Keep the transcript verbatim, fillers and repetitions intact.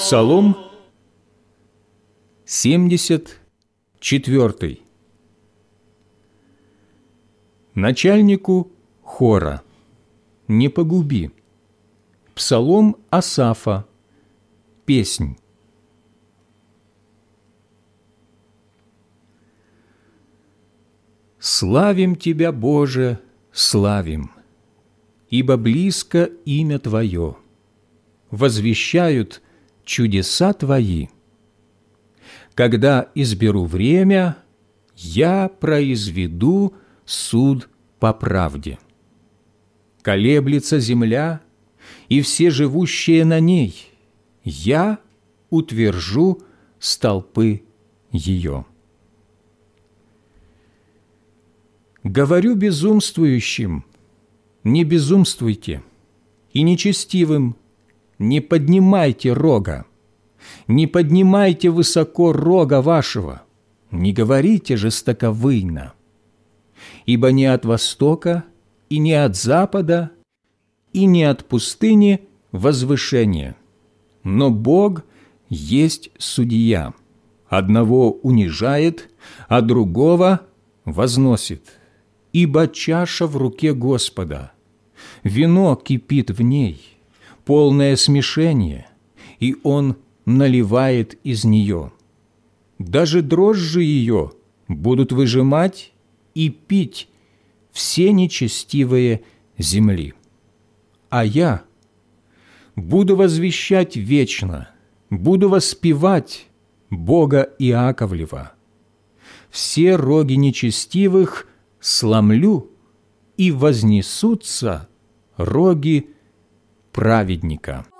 Псалом семьдесят четвёртый. Начальнику хора не погуби. Псалом Асафа. Песнь. Славим Тебя, Боже, славим, ибо близко имя Твое. Возвещают чудеса Твои. Когда изберу время, я произведу суд по правде. Колеблется земля и все живущие на ней, я утвержу столпы ее. Говорю безумствующим: не безумствуйте, и нечестивым: не поднимайте рога, не поднимайте высоко рога вашего, не говорите жестоковыйно. Ибо не от востока, и не от запада, и не от пустыни возвышение, но Бог есть судья, одного унижает, а другого возносит. Ибо чаша в руке Господа, вино кипит в ней, полное смешение, и Он наливает из нее. Даже дрожжи ее будут выжимать и пить все нечестивые земли. А я буду возвещать вечно, буду воспевать Бога Иаковлева. Все роги нечестивых сломлю, и вознесутся роги праведника.